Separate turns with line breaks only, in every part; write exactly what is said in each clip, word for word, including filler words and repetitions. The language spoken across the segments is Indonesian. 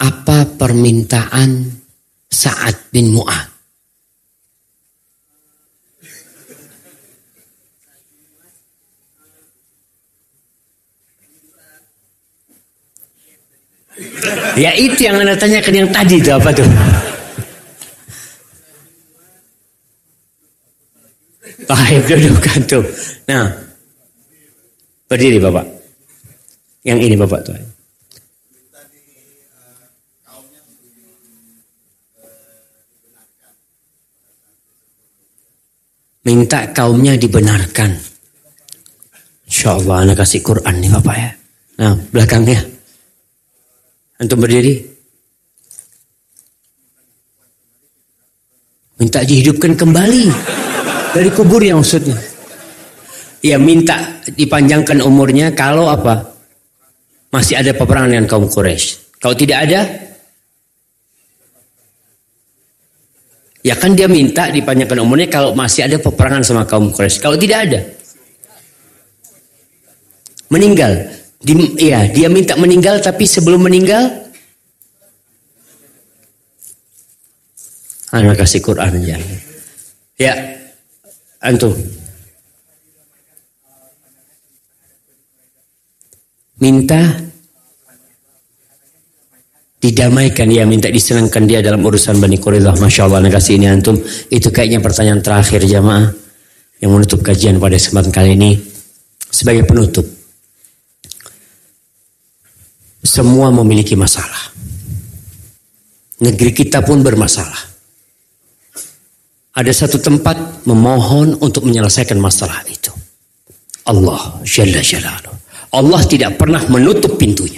apa permintaan Sa'ad bin Mu'adz? Ya itu yang Anda tanyakan yang tadi itu apa tuh? Baik, dudukan tuh. Nah, berdiri Bapak. Yang ini Bapak tuh. Minta kaumnya dibenarkan. Insya Allah anak kasih Quran nih Bapak ya. Nah, belakangnya. Antum berdiri. Minta dihidupkan kembali. Dari kubur yang maksudnya. Ya minta dipanjangkan umurnya kalau apa? Masih ada peperangan dengan kaum Quraisy. Kalau tidak ada, ya kan dia minta dipanjangkan umurnya kalau masih ada peperangan sama kaum Quraisy. Kalau tidak ada, meninggal. Di, ya, dia minta meninggal tapi sebelum meninggal, anak kasih Quran aja. Ya, antum. Minta didamaikan, ya minta disenangkan dia dalam urusan Bani Quraidah. Masya Allah, anak kasih ini antum. Itu kayaknya pertanyaan terakhir jamaah yang menutup kajian pada kesempatan kali ini. Sebagai penutup, semua memiliki masalah. Negeri kita pun bermasalah. Ada satu tempat memohon untuk menyelesaikan masalah itu. Allah Jalla Jalaluh. Allah tidak pernah menutup pintunya.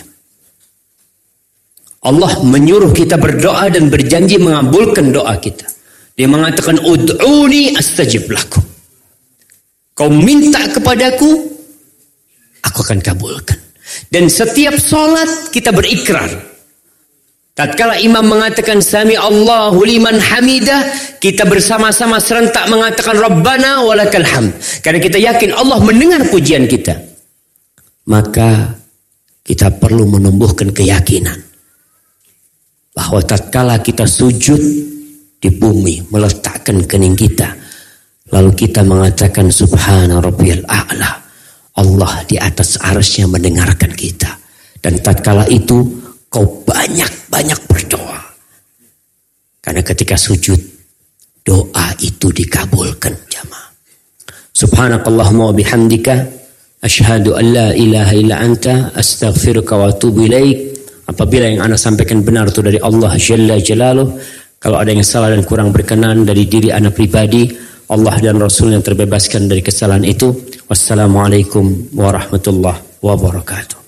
Allah menyuruh kita berdoa dan berjanji mengabulkan doa kita. Dia mengatakan, ud'uni astajib lakum. Kau minta kepadaku, aku akan kabulkan. Dan setiap sholat kita berikrar. Tatkala imam mengatakan sami Allahu liman hamidah, kita bersama-sama serentak mengatakan Rabbana walakal hamd. Karena kita yakin Allah mendengar pujian kita. Maka kita perlu menumbuhkan keyakinan bahwa tatkala kita sujud di bumi, meletakkan kening kita, lalu kita mengatakan subhana rabbiyal a'la, Allah di atas arsy-Nya mendengarkan kita. Dan tatkala itu kau banyak-banyak berdoa. Karena ketika sujud, doa itu dikabulkan jamaah. Subhanakallahumma wa bihamdika asyhadu an la ilaha illa anta astaghfiruka wa atubu ilaik. Apabila yang ana sampaikan benar itu dari Allah Jalla Jalaluh, kalau ada yang salah dan kurang berkenan dari diri ana pribadi, Allah dan Rasul yang terbebaskan dari kesalahan itu. Wassalamualaikum warahmatullahi wabarakatuh.